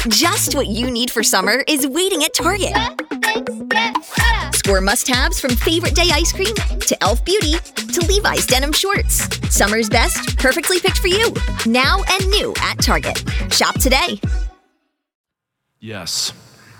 Just what you need for summer is waiting at Target. Score must-haves from favorite day ice cream to e.l.f. Beauty to Levi's denim shorts. Summer's best, perfectly picked for you. Now and new at Target. Shop today. Yes.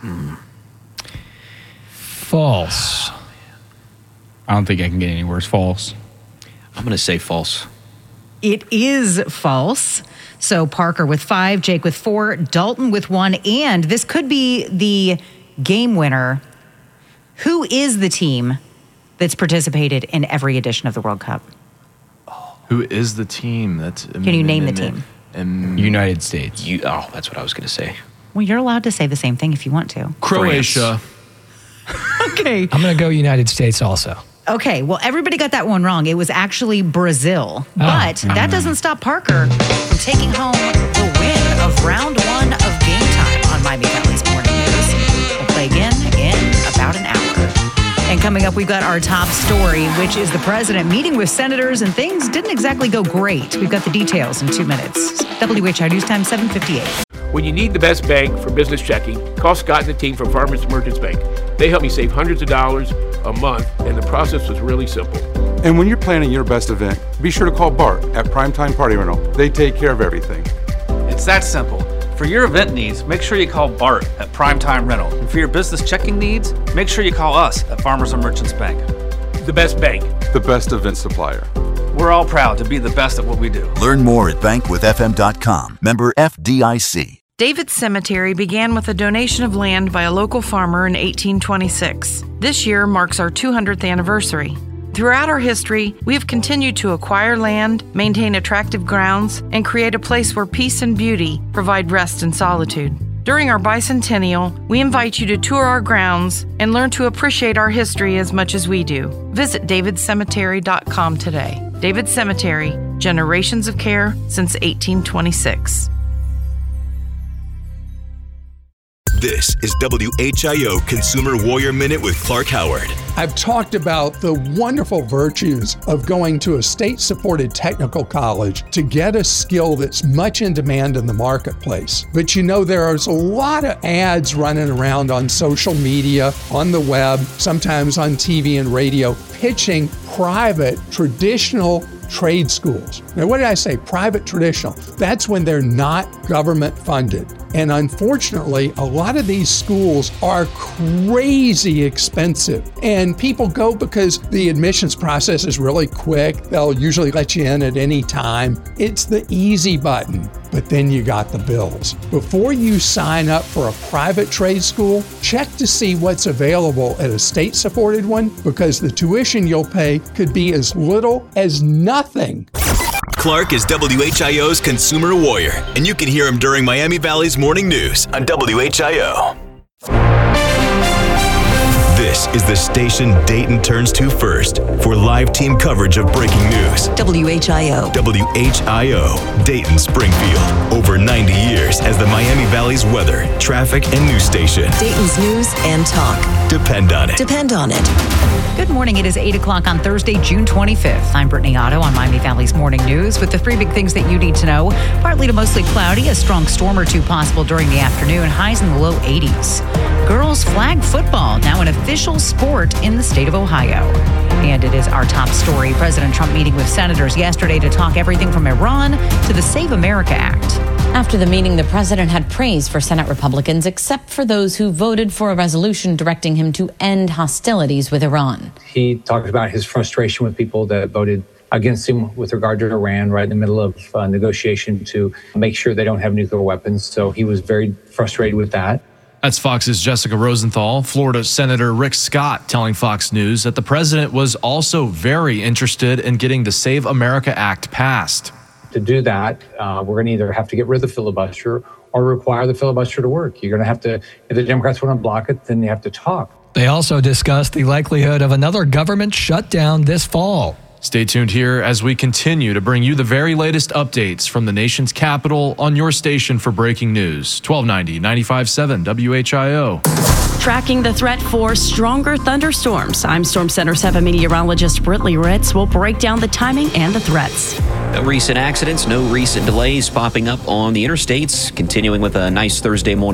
False. I don't think I can get any worse. False. I'm going to say false. It is false. So Parker with 5, Jake with 4, Dalton with 1, and this could be the game winner. Who is the team that's participated in every edition of the World Cup? Who is the team? Can you name the team? United States. That's what I was going to say. Well, you're allowed to say the same thing if you want to. Croatia. Okay. I'm going to go United States also. Okay, well, everybody got that one wrong. It was actually Brazil. But that doesn't stop Parker from taking home the win of round 1 of Game Time on Miami Valley's Morning News. We'll play again in about an hour. And coming up, we've got our top story, which is the president meeting with senators, and things didn't exactly go great. We've got the details in 2 minutes. WHI News Time, 7:58. When you need the best bank for business checking, call Scott and the team from Farmers Merchants Bank. They helped me save hundreds of dollars a month, and the process was really simple. And when you're planning your best event, be sure to call Bart at Primetime Party Rental. They take care of everything. It's that simple. For your event needs, make sure you call Bart at Primetime Rental. And for your business checking needs, make sure you call us at Farmers and Merchants Bank. The best bank. The best event supplier. We're all proud to be the best at what we do. Learn more at bankwithfm.com. Member FDIC. David's Cemetery began with a donation of land by a local farmer in 1826. This year marks our 200th anniversary. Throughout our history, we have continued to acquire land, maintain attractive grounds, and create a place where peace and beauty provide rest and solitude. During our bicentennial, we invite you to tour our grounds and learn to appreciate our history as much as we do. Visit davidcemetery.com today. David's Cemetery, generations of care since 1826. This is WHIO Consumer Warrior Minute with Clark Howard. I've talked about the wonderful virtues of going to a state-supported technical college to get a skill that's much in demand in the marketplace. But you know, there's a lot of ads running around on social media, on the web, sometimes on TV and radio, pitching private, traditional trade schools. Now, what did I say? Private traditional. That's when they're not government funded. And unfortunately, a lot of these schools are crazy expensive. And people go because the admissions process is really quick. They'll usually let you in at any time. It's the easy button, but then you got the bills. Before you sign up for a private trade school, check to see what's available at a state-supported one, because the tuition you'll pay could be as little as nothing. Clark is WHIO's Consumer Warrior, and you can hear him during Miami Valley's Morning News on WHIO. This is the station Dayton turns to first for live team coverage of breaking news. WHIO. WHIO, Dayton, Springfield. Over 90 years as the Miami Valley's weather, traffic, and news station. Dayton's news and talk. Depend on it. Depend on it. Good morning. It is 8 o'clock on Thursday, June 25th. I'm Brittany Otto on Miami Valley's Morning News with the 3 big things that you need to know. Partly to mostly cloudy, a strong storm or two possible during the afternoon, highs in the low 80s. Girls flag football, now an official sport in the state of Ohio. And it is our top story. President Trump meeting with senators yesterday to talk everything from Iran to the Save America Act. After the meeting, the president had praise for Senate Republicans, except for those who voted for a resolution directing him to end hostilities with Iran. He talked about his frustration with people that voted against him with regard to Iran right in the middle of negotiation to make sure they don't have nuclear weapons. So he was very frustrated with that. That's Fox's Jessica Rosenthal. Florida Senator Rick Scott telling Fox News that the president was also very interested in getting the Save America Act passed. To do that, we're going to either have to get rid of the filibuster or require the filibuster to work. You're going to have to, if the Democrats want to block it, then you have to talk. They also discussed the likelihood of another government shutdown this fall. Stay tuned here as we continue to bring you the very latest updates from the nation's capital on your station for breaking news. 1290, 95.7 WHIO. Tracking the threat for stronger thunderstorms. I'm Storm Center 7 meteorologist Brittany Ritz. We'll break down the timing and the threats. No recent accidents, no recent delays popping up on the interstates. Continuing with a nice Thursday morning.